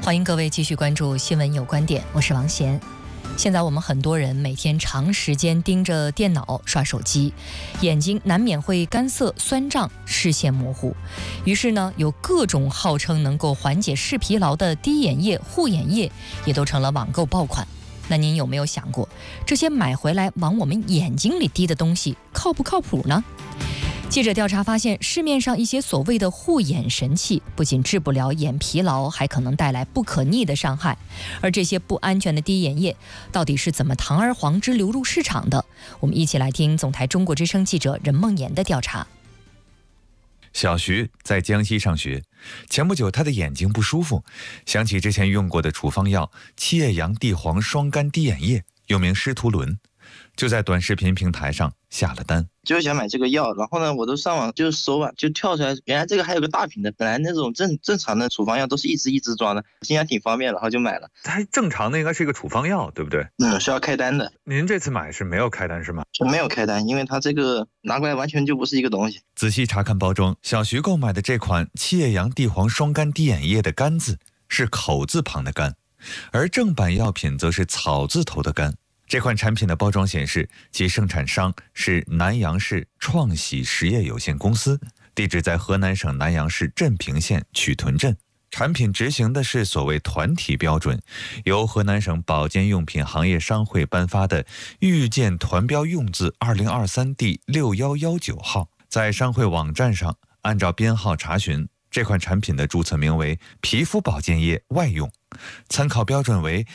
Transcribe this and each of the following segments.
欢迎各位继续关注新闻有观点，我是王贤。现在我们很多人每天长时间盯着电脑刷手机，眼睛难免会干涩、酸胀、视线模糊。于是呢，有各种号称能够缓解视疲劳的滴眼液、护眼液，也都成了网购爆款。那您有没有想过，这些买回来往我们眼睛里滴的东西靠不靠谱呢？记者调查发现，市面上一些所谓的护眼神器，不仅治不了眼疲劳，还可能带来不可逆的伤害。而这些不安全的滴眼液，到底是怎么堂而皇之流入市场的？我们一起来听总台中国之声记者任梦妍的调查。 小徐在江西上学，前不久他的眼睛不舒服，想起之前用过的处方药七叶杨地黄双苷滴眼液，又名施图伦，就在短视频平台上下了单。 就是想买这个药，然后呢，我都上网就搜吧，就跳出来，原来这个还有个大瓶的，本来那种正常的处方药都是一支装的，心想挺方便，然后就买了。 它正常的应该是一个处方药，对不对？ 是要开单的。 您这次买是没有开单是吗？ 就没有开单，因为它这个拿过来完全就不是一个东西。 仔细查看包装，小徐购买的这款七叶杨地黄双苷滴眼液的苷字是口字旁的苷，而正版药品则是草字头的苷。这款产品的包装显示，其生产商是南阳市创喜实业有限公司，地址在河南省南阳市镇平县曲屯镇。产品执行的是所谓团体标准，由河南省保健用品行业商会颁发的预见团标用字2023第6119号。在商会网站上按照编号查询，这款产品的注册名为皮肤保健液外用，参考标准为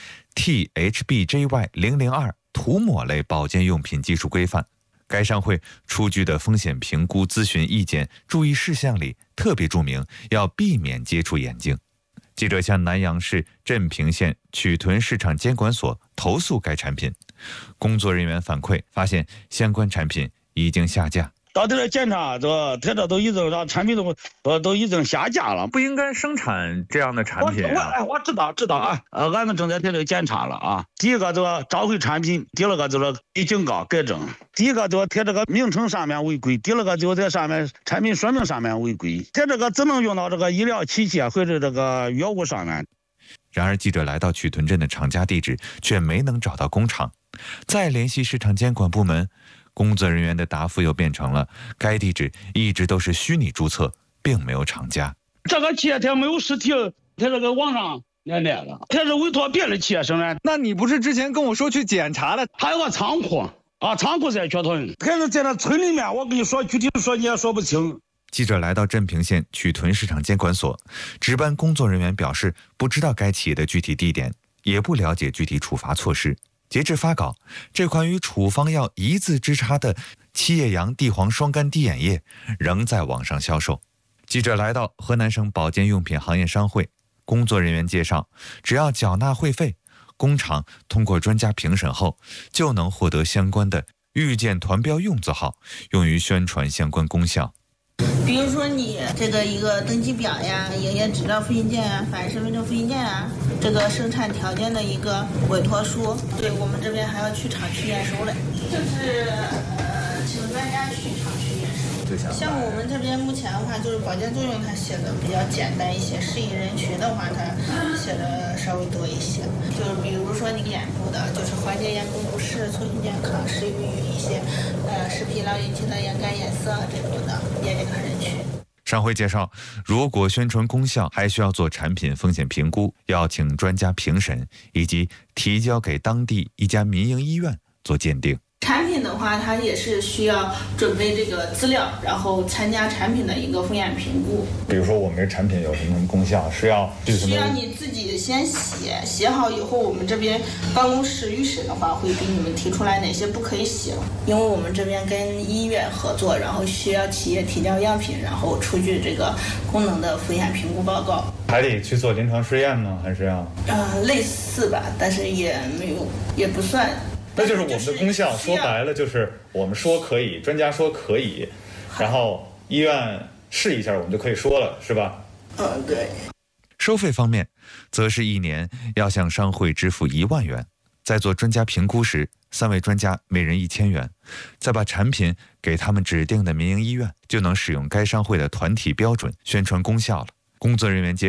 THBJY002 涂抹类保健用品技术规范。该商会出具的风险评估咨询意见注意事项里特别注明要避免接触眼睛。记者向南阳市镇平县曲屯市场监管所投诉该产品，工作人员反馈发现相关产品已经下架。 到这检查，他这都已经让产品都已经下架了， 不应该生产这样的产品啊！ 我知道啊，俺们正在这里检查了啊。第一个就是召回产品，第二个就是给警告改正。第一个就是贴这个名称上面违规，第二个就在上面产品说明上面违规，贴这个只能用到这个医疗器械或者这个药物上面。 然而记者来到曲屯镇的厂家地址，却没能找到工厂，再联系市场监管部门，工作人员的答复又变成了该地址一直都是虚拟注册，并没有厂家。 这个企业它没有实体，它这个网上连带了，它是委托别的企业生产。 那你不是之前跟我说去检查了？ 还有个仓库啊，仓库在曲屯，它是在那村里面，我跟你说具体说你也说不清。 记者来到镇平县曲屯市场监管所，值班工作人员表示不知道该企业的具体地点，也不了解具体处罚措施。截至发稿，这款与处方药一字之差的七叶杨地黄双苷滴眼液仍在网上销售。记者来到河南省保健用品行业商会，工作人员介绍，只要缴纳会费，工厂通过专家评审后，就能获得相关的预见团标用字号，用于宣传相关功效。 比如说你这个一个登记表呀、营业执照复印件啊、法人身份证复印件啊，这个生产条件的一个委托书，对我们这边还要去厂去验收嘞，就是请专家去厂去验收。像我们这边目前的话，就是保健作用它写的比较简单一些，适应人群的话它写的稍微多一些，就是比如说你眼部的，就是缓解眼部不适、促进健康，适用于一些视疲劳引起的眼干眼涩这种的眼睛看人群。 商会介绍，如果宣传功效，还需要做产品风险评估，要请专家评审，以及提交给当地一家民营医院做鉴定。 产品的话，它也是需要准备这个资料，然后参加产品的一个风险评估。 比如说我们这产品有什么功效，需要你自己先写好以后，我们这边办公室预审的话，会给你们提出来哪些不可以写，因为我们这边跟医院合作，然后需要企业提交样品，然后出具这个功能的风险评估报告。 还得去做临床试验吗？还是要？ 类似吧，但是也没有，也不算。 那就是我们的功效，说白了就是我们说可以，专家说可以，然后医院试一下，我们就可以说了，是吧？ 对。 收费方面，则是1年要向商会支付1万元，在做专家评估时，3位专家每人1000元，再把产品给他们指定的民营医院，就能使用该商会的团体标准宣传功效了。工作人员介绍，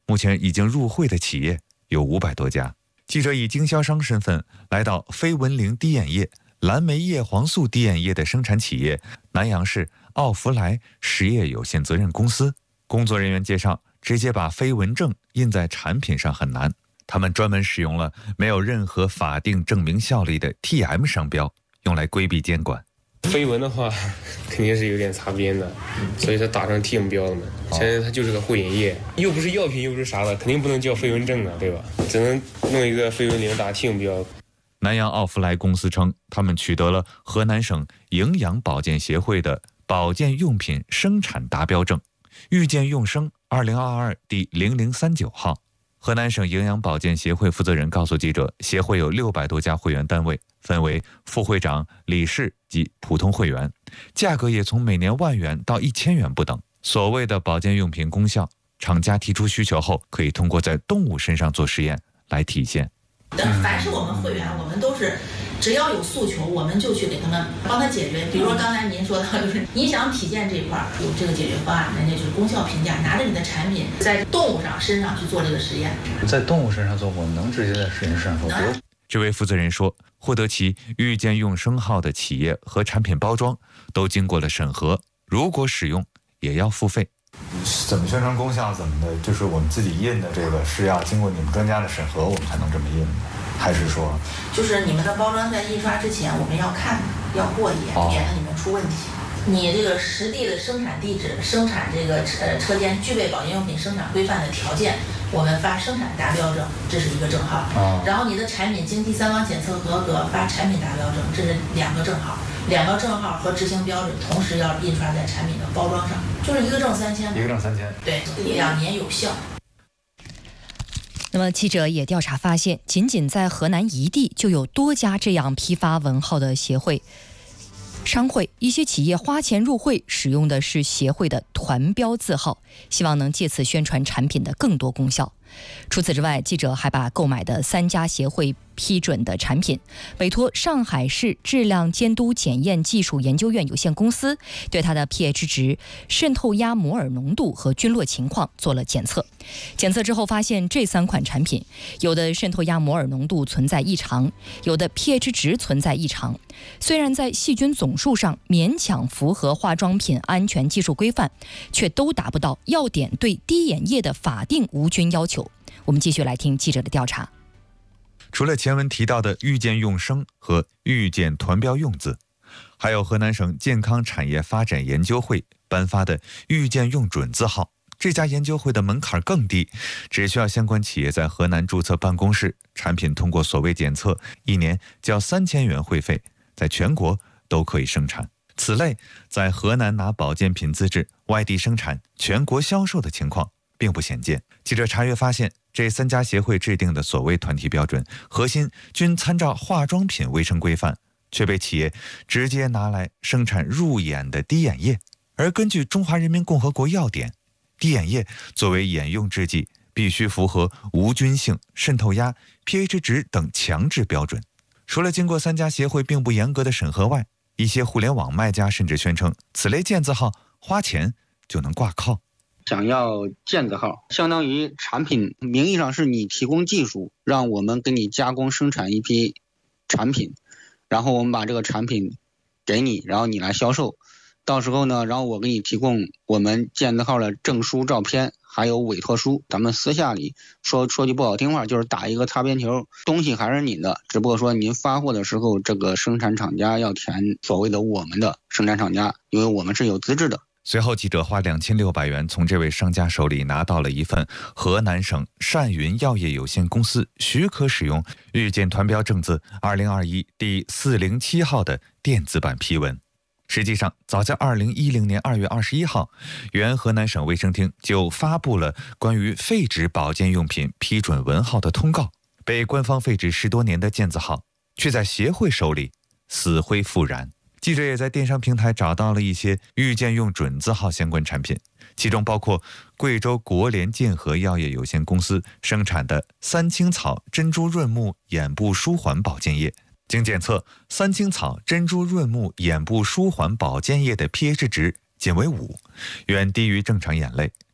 目前已经入会的企业有500多家。记者以经销商身份来到非文灵滴眼液、蓝莓叶黄素滴眼液的生产企业南阳市奥福莱实业有限责任公司。工作人员介绍，直接把非文证印在产品上很难，他们专门使用了没有任何法定证明效力的 TM 商标，用来规避监管。 非文的话肯定是有点擦边的，所以它打上 TM 标了嘛。现在它就是个护眼液，又不是药品又不是啥的，肯定不能叫非文证啊，对吧？只能弄一个非文灵打 TM 标。 南阳奥福莱公司称，他们取得了河南省营养保健协会的保健用品生产达标证，遇见用生2022第0039号。河南省营养保健协会负责人告诉记者，协会有600多家会员单位，分为副会长、理事及普通会员，价格也从每年1万元到1000元不等。所谓的保健用品功效，厂家提出需求后，可以通过在动物身上做实验来体现。 凡是我们会员，我们都是只要有诉求，我们就去给他们帮他解决。比如说刚才您说到，就是你想体检这一块有这个解决方案，人家就是功效评价，拿着你的产品在动物身上去做这个实验。 在动物身上做，我们能直接在实验室上做。 这位负责人说，获得其遇见用生号的企业和产品包装都经过了审核，如果使用也要付费。 怎么宣传功效怎么的，就是我们自己印的这个是要经过你们专家的审核，我们才能这么印的，还是说就是你们的包装在印刷之前我们要看，要过一眼，免得你们出问题。你这个实地的生产地址、生产这个车间具备保健用品生产规范的条件，我们发生产达标证，这是一个证号。然后你的产品经第三方检测合格，发产品达标证，这是2个证号。2个证号和执行标准同时要印刷在产品的包装上，就是一个证3000， 一个证3000， 对，2年有效。 那么记者也调查发现，仅仅在河南一地就有多家这样批发文号的协会。商会一些企业花钱入会，使用的是协会的团标字号，希望能借此宣传产品的更多功效。除此之外，记者还把购买的3家协会批准的产品委托上海市质量监督检验技术研究院有限公司对它的 pH 值、渗透压摩尔浓度和菌落情况做了检测。检测之后发现，这3款产品有的渗透压摩尔浓度存在异常，有的 pH 值存在异常。虽然在细菌总数上勉强符合化妆品安全技术规范，却都达不到药典对滴眼液的法定无菌要求。我们继续来听记者的调查。 除了前文提到的遇见用生和遇见团标用字，还有河南省健康产业发展研究会颁发的遇见用准字号。这家研究会的门槛更低，只需要相关企业在河南注册办公室，产品通过所谓检测，1年交3000元会费，在全国都可以生产。此类在河南拿保健品资质外地生产全国销售的情况并不鲜见。记者查阅发现，这3家协会制定的所谓团体标准，核心均参照化妆品卫生规范，却被企业直接拿来生产入眼的滴眼液。而根据中华人民共和国药典，滴眼液作为眼用制剂，必须符合无菌性、渗透压、pH 值等强制标准。除了经过3家协会并不严格的审核外，一些互联网卖家甚至宣称，此类健字号花钱就能挂靠。 想要健字号，相当于产品名义上是你提供技术，让我们给你加工生产一批产品，然后我们把这个产品给你，然后你来销售。到时候呢，然后我给你提供我们健字号的证书、照片，还有委托书。咱们私下里说句不好听话，就是打一个擦边球，东西还是你的，只不过说您发货的时候，这个生产厂家要填所谓的我们的生产厂家，因为我们是有资质的。 随后，记者花2600元从这位商家手里拿到了一份河南省善云药业有限公司许可使用遇见团标证字2021第407号的电子版批文。实际上，早在2010年2月21号，原河南省卫生厅就发布了关于废止保健用品批准文号的通告，被官方废止10多年的健字号，却在协会手里死灰复燃。记者也在电商平台找到了一些遇见用准字号相关产品，其中包括贵州国联健和药业有限公司生产的三青草珍珠润目眼部舒缓保健液。经检测，三青草珍珠润目眼部舒缓保健液的 pH 值仅为5，远低于正常眼泪。